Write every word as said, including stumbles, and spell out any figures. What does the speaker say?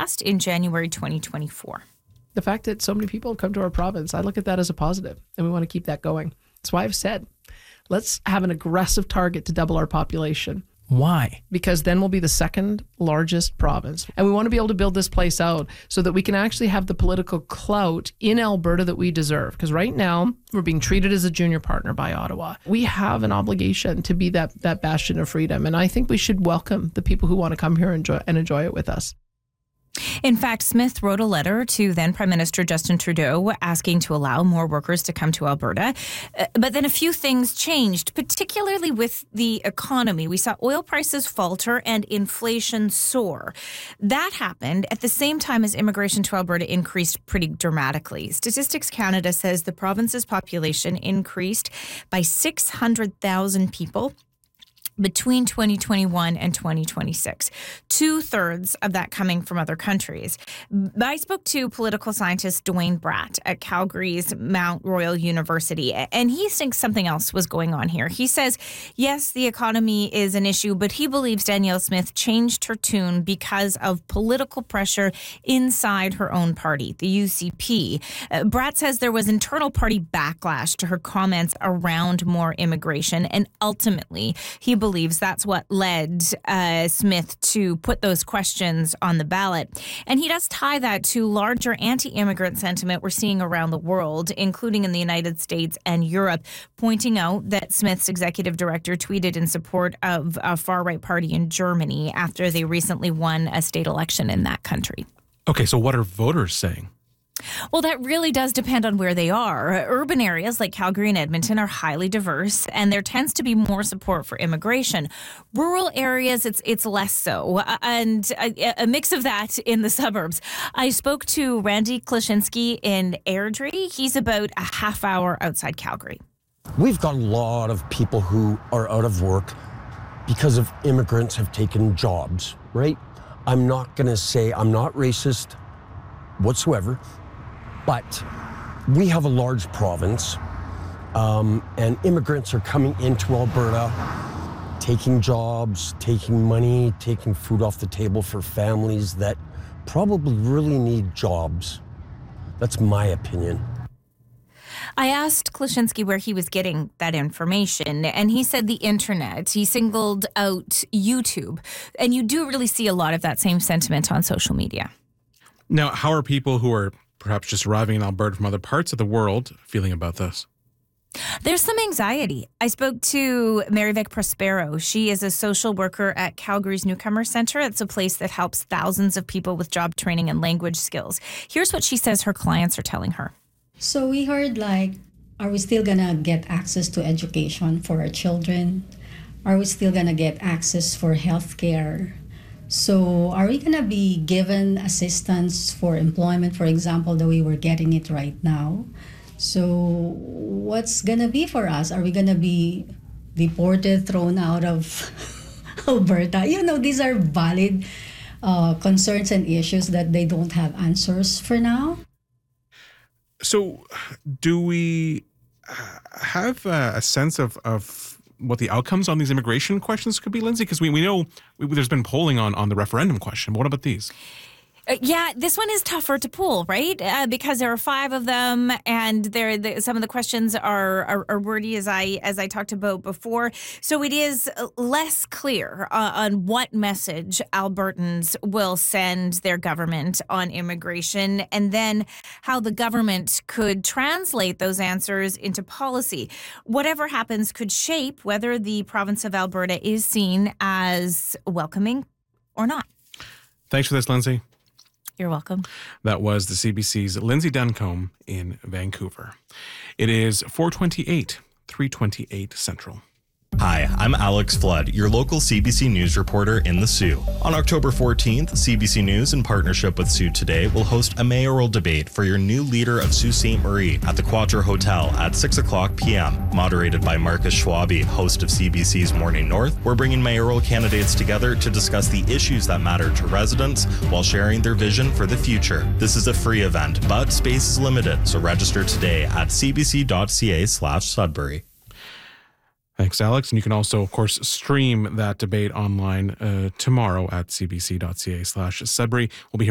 passed in January twenty twenty-four. The fact that so many people have come to our province, I look at that as a positive, and we want to keep that going. That's why I've said, let's have an aggressive target to double our population. Why? Because then we'll be the second largest province. And we want to be able to build this place out so that we can actually have the political clout in Alberta that we deserve. Because right now, we're being treated as a junior partner by Ottawa. We have an obligation to be that, that bastion of freedom. And I think we should welcome the people who want to come here and enjoy, and enjoy it with us. In fact, Smith wrote a letter to then Prime Minister Justin Trudeau asking to allow more workers to come to Alberta. Uh, but then a few things changed, particularly with the economy. We saw oil prices falter and inflation soar. That happened at the same time as immigration to Alberta increased pretty dramatically. Statistics Canada says the province's population increased by six hundred thousand people between twenty twenty-one and twenty twenty-six, two-thirds of that coming from other countries. I spoke to political scientist Dwayne Bratt at Calgary's Mount Royal University, and he thinks something else was going on here. He says, yes, the economy is an issue, but he believes Danielle Smith changed her tune because of political pressure inside her own party, the U C P. Uh, Bratt says there was internal party backlash to her comments around more immigration, and ultimately, he believes that's what led uh, Smith to put those questions on the ballot. And he does tie that to larger anti-immigrant sentiment we're seeing around the world, including in the United States and Europe, pointing out that Smith's executive director tweeted in support of a far-right party in Germany after they recently won a state election in that country. Okay, so what are voters saying? Well, that really does depend on where they are. Urban areas like Calgary and Edmonton are highly diverse, and there tends to be more support for immigration. Rural areas, it's it's less so, and a, a mix of that in the suburbs. I spoke to Randy Klashinsky in Airdrie. He's about a half hour outside Calgary. We've got a lot of people who are out of work because of immigrants have taken jobs, right? I'm not going to say I'm not racist whatsoever. But we have a large province, um, and immigrants are coming into Alberta, taking jobs, taking money, taking food off the table for families that probably really need jobs. That's my opinion. I asked Klashinsky where he was getting that information, and he said the internet. He singled out YouTube, and you do really see a lot of that same sentiment on social media. Now, how are people who are perhaps just arriving in Alberta from other parts of the world feeling about this? There's some anxiety. I spoke to Maryvec Prospero. She is a social worker at Calgary's Newcomer Centre. It's a place that helps thousands of people with job training and language skills. Here's what she says her clients are telling her. So we heard, like, are we still going to get access to education for our children? Are we still going to get access for health care? So are we going to be given assistance for employment, for example, the way we're getting it right now? So what's going to be for us? Are we going to be deported, thrown out of Alberta? You know, these are valid uh, concerns and issues that they don't have answers for now. So do we have a sense of, of what the outcomes on these immigration questions could be, Lindsay? Because we, we know we, there's been polling on, on the referendum question. What about these? Uh, yeah, this one is tougher to poll, right? Uh, because there are five of them, and there the, some of the questions are, are, are wordy, as I as I talked about before. So it is less clear uh, on what message Albertans will send their government on immigration, and then how the government could translate those answers into policy. Whatever happens could shape whether the province of Alberta is seen as welcoming or not. Thanks for this, Lindsay. You're welcome. That was the C B C's Lindsay Duncombe in Vancouver. It is four twenty-eight, three twenty-eight Central. Hi, I'm Alex Flood, your local C B C News reporter in the Soo. On October fourteenth, C B C News, in partnership with Soo Today, will host a mayoral debate for your new leader of Sault Ste. Marie at the Quattro Hotel at six o'clock p.m. Moderated by Marcus Schwabe, host of C B C's Morning North, we're bringing mayoral candidates together to discuss the issues that matter to residents while sharing their vision for the future. This is a free event, but space is limited, so register today at cbc.ca slash Sudbury. Thanks, Alex. And you can also, of course, stream that debate online uh, tomorrow at cbc.ca slash Sudbury. We'll be here.